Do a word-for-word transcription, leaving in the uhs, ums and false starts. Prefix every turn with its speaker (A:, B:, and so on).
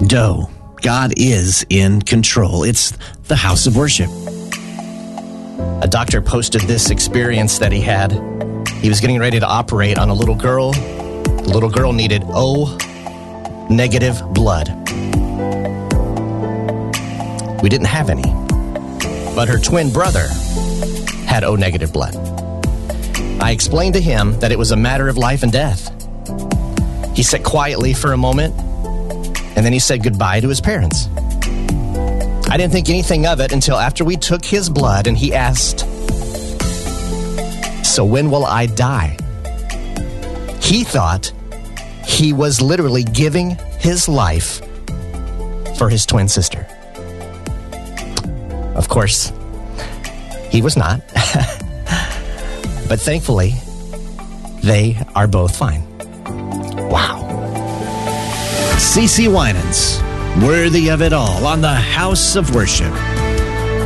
A: Doe, God is in control. It's the house of worship. A doctor posted this experience that he had. He was getting ready to operate on a little girl. The little girl needed O negative blood. We didn't have any, but her twin brother had O negative blood. I explained to him that it was a matter of life and death. He sat quietly for a moment, and then he said goodbye to his parents. I didn't think anything of it until after we took his blood, and he asked, "So when will I die?" He thought he was literally giving his life for his twin sister. Of course, he was not. But thankfully, they are both fine. Wow. C C Winans, worthy of it all on the House of Worship.